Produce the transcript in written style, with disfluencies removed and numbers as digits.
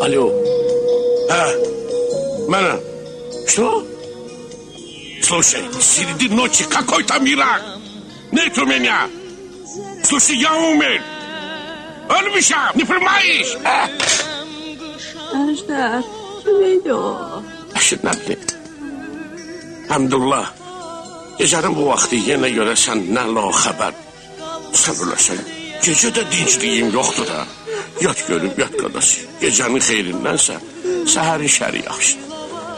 Alo. Mənəm. Что? Слушай, среди ночи какой-то мирак. Нет у меня. Слушай, я умер. Ölmüşəm, не понимаешь? Əjdər, neydi o? Əşir, nə bilim. Həmdullah, gecənin bu vaxtı yenə görəsən nə la xəbər. Səbirləsən, gecə də dincliyim yoxdur da. Yat görüb, yat qadası. Gecənin xeyrindənsə, səhərin şəri yaxşıdır.